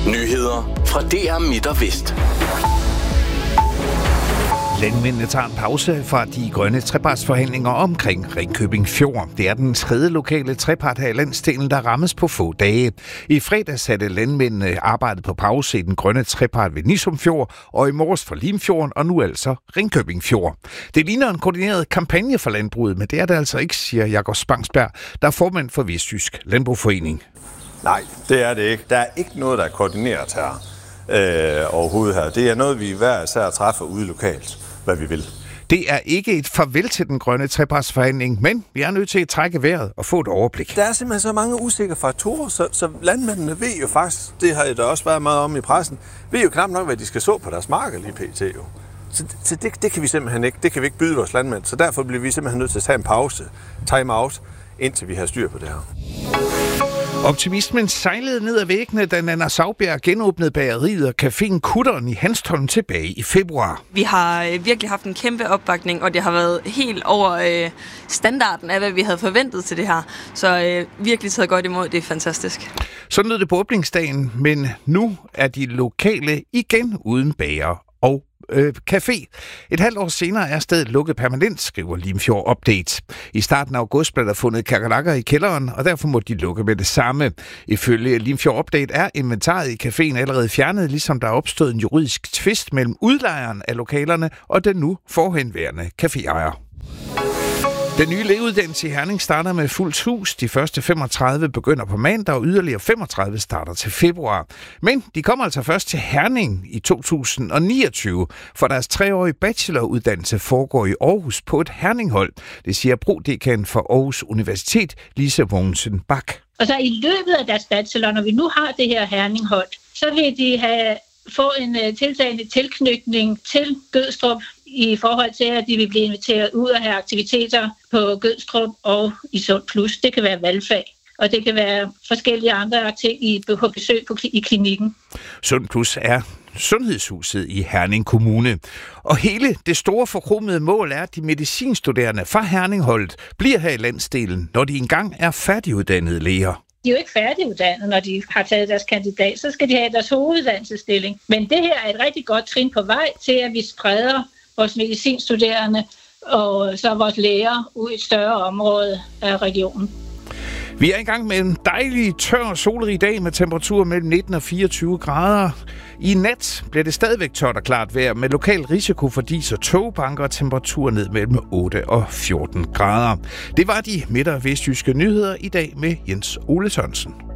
Nyheder fra DR Midt og Vest. Landmændene tager en pause fra de grønne trepartsforhandlinger omkring Ringkøbing Fjord. Det er den tredje lokale trepart her i landsdelen, der rammes på få dage. I fredags satte landmændene arbejdet på pause i den grønne trepart ved Nissum Fjord, og i morges for Limfjorden, og nu altså Ringkøbing Fjord. Det ligner en koordineret kampagne for landbruget, men det er det altså ikke, siger Jakob Spangsberg, der er formand for Vestjysk Landbrugforening. Nej, det er det ikke. Der er ikke noget, der er koordineret her overhovedet her. Det er noget, vi hver især træffer ude lokalt, hvad vi vil. Det er ikke et farvel til den grønne trepartsforhandling, men vi er nødt til at trække vejret og få et overblik. Der er simpelthen så mange usikre faktorer, så landmændene ved jo faktisk, det har der også været meget om i pressen, ved jo knap nok, hvad de skal så på deres marker lige pt. Jo. Så det kan vi simpelthen ikke. Det kan vi ikke byde vores landmænd. Så derfor bliver vi simpelthen nødt til at tage en pause, time out, indtil vi har styr på det her. Optimismen sejlede ned ad væggene, da Nanna Saubjerg genåbnede bageriet og caféen Kutteren i Hanstholm tilbage i februar. Vi har virkelig haft en kæmpe opbakning, og det har været helt over standarden af, hvad vi havde forventet til det her. Så virkelig taget godt imod, det er fantastisk. Sådan lød det på åbningsdagen, men nu er de lokale igen uden bager og café. Et halvt år senere er stedet lukket permanent, skriver Limfjord Update. I starten af august blev der fundet kakalakker i kælderen, og derfor må de lukke med det samme. Ifølge Limfjord Update er inventaret i caféen allerede fjernet, ligesom der er opstået en juridisk tvist mellem udlejeren af lokalerne og den nu forhenværende caféejer. Den nye lægeuddannelse i Herning starter med fuldt hus. De første 35 begynder på mandag, og yderligere 35 starter til februar. Men de kommer altså først til Herning i 2029, for deres 3-årige bacheloruddannelse foregår i Aarhus på et Herninghold. Det siger prodekan for Aarhus Universitet, Lise Vognsen Bak. Og så i løbet af deres bachelor, når vi nu har det her Herninghold, så vil de få en tiltagende tilknytning til Gødstrup i forhold til, at de vil blive inviteret ud og have aktiviteter på Gødstrup og i Sund Plus. Det kan være valgfag, og det kan være forskellige andre ting på besøg i klinikken. Sund Plus er sundhedshuset i Herning Kommune. Og hele det store forkromede mål er, at de medicinstuderende fra Herningholdet bliver her i landsdelen, når de engang er færdiguddannede læger. De er jo ikke færdiguddannet, når de har taget deres kandidat, så skal de have deres hoveduddannelsesstilling. Men det her er et rigtig godt trin på vej til, at vi spreder vores medicinstuderende og så vores læger ud i et større område af regionen. Vi er i gang med en dejlig, tør og solrig dag med temperaturer mellem 19 og 24 grader. I nat bliver det stadigvæk tørt og klart vejr med lokal risiko for dis og togbanker og temperaturer ned mellem 8 og 14 grader. Det var de midt- og vestjyske nyheder i dag med Jens Ole Sørensen.